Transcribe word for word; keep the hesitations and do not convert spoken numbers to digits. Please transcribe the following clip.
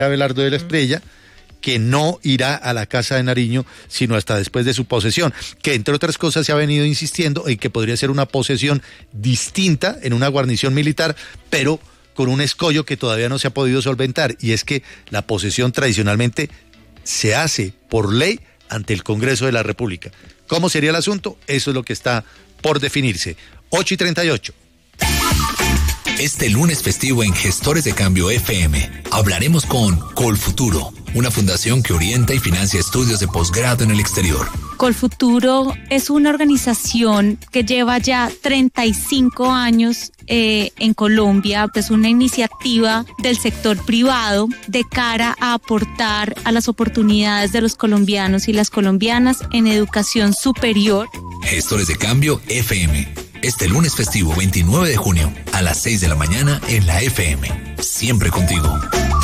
Abelardo de la Espriella, que no irá a la Casa de Nariño sino hasta después de su posesión, que entre otras cosas se ha venido insistiendo en que podría ser una posesión distinta en una guarnición militar, pero con un escollo que todavía no se ha podido solventar, y es que la posesión tradicionalmente se hace por ley ante el Congreso de la República. ¿Cómo sería el asunto? Eso es lo que está por definirse. ocho y treinta y ocho. Este lunes festivo en Gestores de Cambio F M hablaremos con Colfuturo, una fundación que orienta y financia estudios de posgrado en el exterior. Colfuturo es una organización que lleva ya treinta y cinco años eh, en Colombia. Es una iniciativa del sector privado de cara a aportar a las oportunidades de los colombianos y las colombianas en educación superior. Gestores de Cambio F M. Este lunes festivo veintinueve de junio a las seis de la mañana en la F M. Siempre contigo.